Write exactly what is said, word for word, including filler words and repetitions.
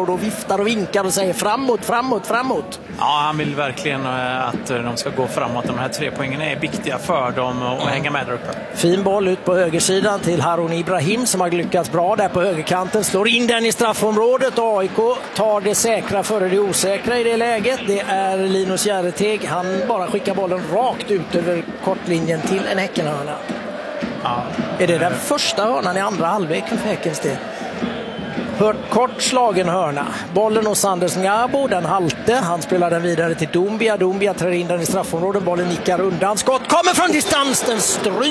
och då viftar och vinkar och säger framåt, framåt, framåt. Ja, han vill verkligen att de ska gå framåt. De här tre poängen är viktiga för dem och mm. hänga med där uppe. Fin boll ut på högersidan till Harun Ibrahim som har lyckats bra där på högerkanten. Slår in den i straffområdet. A I K tar det säkra före det osäkra i det läget. Det är Linus Järreteg. Han bara skickar bollen rakt ut över kortlinjen till en Häckenhörna. Ja. Är det den första hörnan i andra halvlek för Häckens del? Hört kort slagen hörna. Bollen hos Anders Ngabo, den halte. Han spelar den vidare till Doumbia. Doumbia trär in den i straffområdet. Bollen nickar undan. Skott kommer från distans. Den stryker